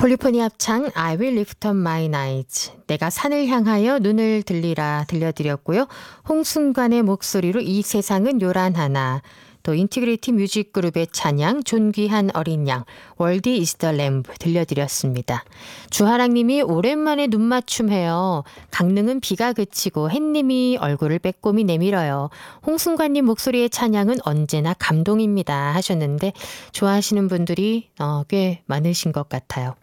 폴리포니 합창 I will lift up my eyes 내가 산을 향하여 눈을 들리라 들려드렸고요. 홍순관의 목소리로 이 세상은 요란하나, 또 인티그리티 뮤직그룹의 찬양 존귀한 어린 양 월드 이즈 더 램프 들려드렸습니다. 주하랑님이 오랜만에 눈맞춤해요. 강릉은 비가 그치고 햇님이 얼굴을 빼꼼히 내밀어요. 홍순관님 목소리의 찬양은 언제나 감동입니다 하셨는데, 좋아하시는 분들이 꽤 많으신 것 같아요.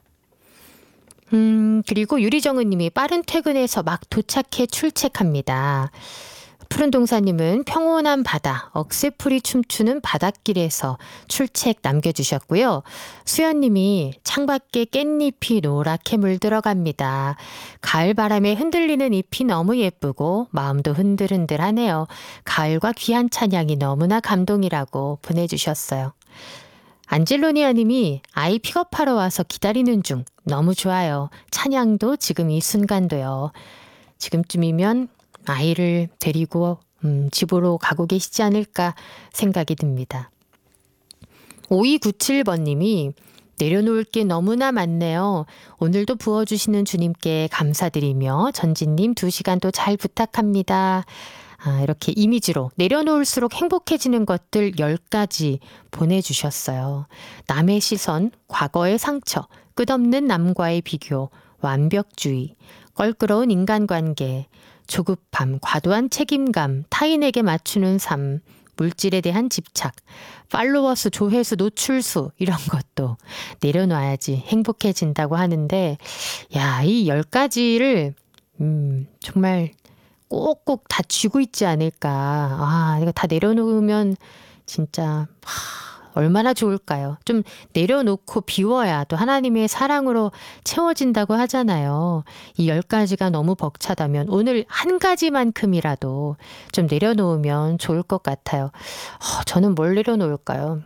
그리고 유리정은님이 빠른 퇴근에서 막 도착해 출첵합니다. 푸른동사님은 평온한 바다, 억새풀이 춤추는 바닷길에서 출첵 남겨주셨고요. 수연님이 창밖에 깻잎이 노랗게 물들어갑니다. 가을 바람에 흔들리는 잎이 너무 예쁘고 마음도 흔들흔들하네요. 가을과 귀한 찬양이 너무나 감동이라고 보내주셨어요. 안젤로니아님이 아이 픽업하러 와서 기다리는 중 너무 좋아요. 찬양도 지금 이 순간도요. 지금쯤이면 아이를 데리고 집으로 가고 계시지 않을까 생각이 듭니다. 5297번님이 내려놓을 게 너무나 많네요. 오늘도 부어주시는 주님께 감사드리며 전진님 2시간 또 잘 부탁합니다. 이렇게 이미지로 내려놓을수록 행복해지는 것들 10가지 보내주셨어요. 남의 시선, 과거의 상처, 끝없는 남과의 비교, 완벽주의, 껄끄러운 인간관계, 조급함, 과도한 책임감, 타인에게 맞추는 삶, 물질에 대한 집착, 팔로워수, 조회수, 노출수 이런 것도 내려놔야지 행복해진다고 하는데, 야, 이 10가지를 정말 꼭꼭 다 쥐고 있지 않을까. 이거 다 내려놓으면 진짜 얼마나 좋을까요? 좀 내려놓고 비워야 또 하나님의 사랑으로 채워진다고 하잖아요. 이 10가지가 너무 벅차다면 오늘 한 가지만큼이라도 좀 내려놓으면 좋을 것 같아요. 저는 뭘 내려놓을까요?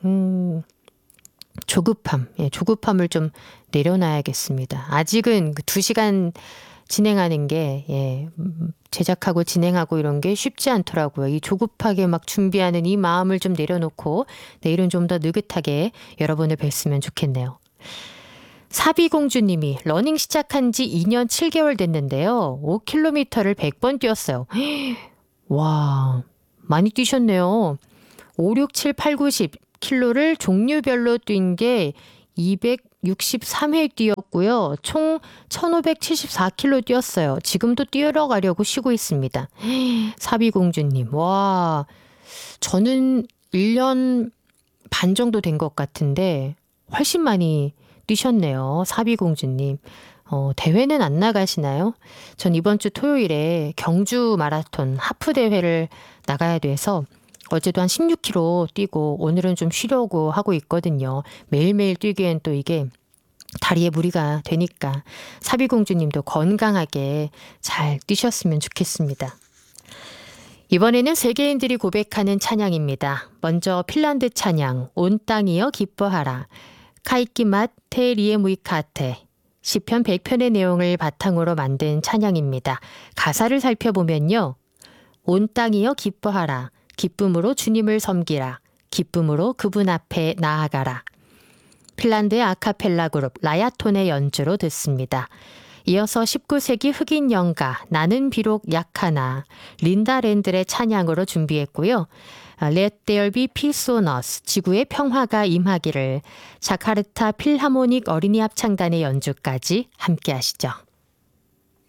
조급함. 조급함을 좀 내려놔야겠습니다. 아직은 2시간 진행하는 게 제작하고 진행하고 이런 게 쉽지 않더라고요. 이 조급하게 막 준비하는 이 마음을 좀 내려놓고 내일은 좀 더 느긋하게 여러분을 뵀으면 좋겠네요. 사비공주님이 러닝 시작한 지 2년 7개월 됐는데요. 5km를 100번 뛰었어요. 와, 많이 뛰셨네요. 5, 6, 7, 8, 9, 10km를 종류별로 뛴 게 263회 뛰었고요. 총 1574km 뛰었어요. 지금도 뛰러 가려고 쉬고 있습니다. 사비공주님, 와, 저는 1년 반 정도 된 것 같은데 훨씬 많이 뛰셨네요. 사비공주님. 대회는 안 나가시나요? 전 이번 주 토요일에 경주 마라톤 하프 대회를 나가야 돼서 어제도 한 16km 뛰고 오늘은 좀 쉬려고 하고 있거든요. 매일매일 뛰기엔 또 이게 다리에 무리가 되니까 사비공주님도 건강하게 잘 뛰셨으면 좋겠습니다. 이번에는 세계인들이 고백하는 찬양입니다. 먼저 핀란드 찬양 온 땅이여 기뻐하라. 카이키맛 테리에무이카테 시편 100편의 내용을 바탕으로 만든 찬양입니다. 가사를 살펴보면요. 온 땅이여 기뻐하라. 기쁨으로 주님을 섬기라. 기쁨으로 그분 앞에 나아가라. 핀란드의 아카펠라 그룹 라야톤의 연주로 듣습니다. 이어서 19세기 흑인 연가 나는 비록 약하나 린다 랜들의 찬양으로 준비했고요. Let there be peace on us, 지구의 평화가 임하기를, 자카르타 필하모닉 어린이 합창단의 연주까지 함께 하시죠.